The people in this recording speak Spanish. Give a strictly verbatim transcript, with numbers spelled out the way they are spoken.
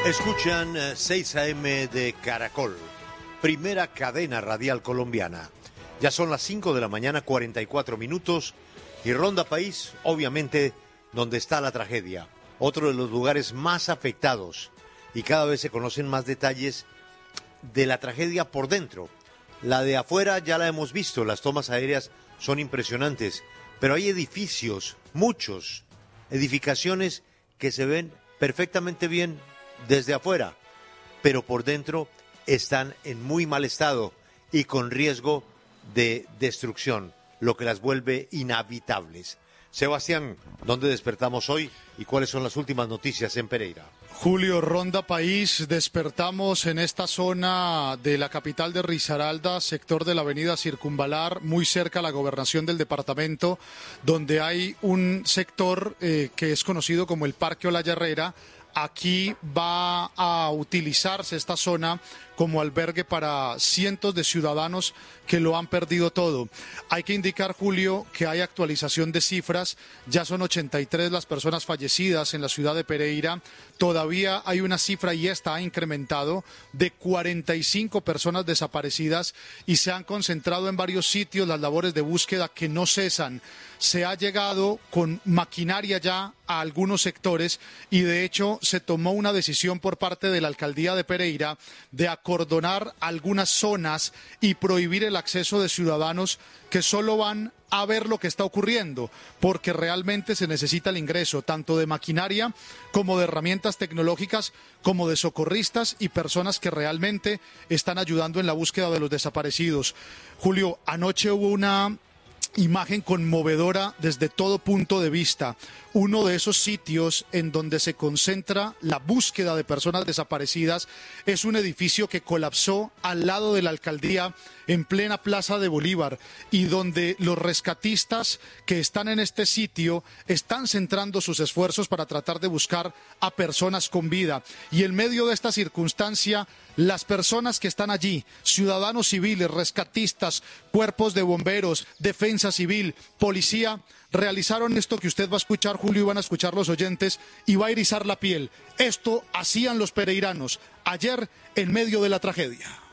Escuchan seis a eme de Caracol, primera cadena radial colombiana. Ya son las cinco de la mañana, cuarenta y cuatro minutos, y Ronda País, obviamente, donde está la tragedia. Otro de los lugares más afectados, y cada vez se conocen más detalles de la tragedia por dentro. La de afuera ya la hemos visto, las tomas aéreas son impresionantes, pero hay edificios, muchos, edificaciones que se ven perfectamente bien desde afuera, pero por dentro están en muy mal estado y con riesgo de destrucción, lo que las vuelve inhabitables. Sebastián, ¿dónde despertamos hoy y cuáles son las últimas noticias en Pereira? Julio, Ronda País, despertamos en esta zona de la capital de Risaralda, sector de la avenida Circunvalar, muy cerca a la gobernación del departamento, donde hay un sector eh, que es conocido como el Parque Olaya Herrera. Aquí va a utilizarse esta zona como albergue para cientos de ciudadanos que lo han perdido todo. Hay que indicar, Julio, que hay actualización de cifras. Ya son ochenta y tres las personas fallecidas en la ciudad de Pereira. Todavía hay una cifra, y esta ha incrementado, de cuarenta y cinco personas desaparecidas, y se han concentrado en varios sitios las labores de búsqueda que no cesan. Se ha llegado con maquinaria ya a algunos sectores y de hecho se tomó una decisión por parte de la alcaldía de Pereira de acordonar algunas zonas y prohibir el acceso de ciudadanos que solo van a ver lo que está ocurriendo, porque realmente se necesita el ingreso tanto de maquinaria como de herramientas tecnológicas, como de socorristas y personas que realmente están ayudando en la búsqueda de los desaparecidos. Julio, anoche hubo una imagen conmovedora desde todo punto de vista. Uno de esos sitios en donde se concentra la búsqueda de personas desaparecidas es un edificio que colapsó al lado de la alcaldía en plena Plaza de Bolívar, y donde los rescatistas que están en este sitio están centrando sus esfuerzos para tratar de buscar a personas con vida. Y en medio de esta circunstancia, las personas que están allí, ciudadanos civiles, rescatistas, cuerpos de bomberos, defensa civil, policía, realizaron esto que usted va a escuchar, Julio, y van a escuchar los oyentes, y va a erizar la piel. Esto hacían los pereiranos ayer en medio de la tragedia.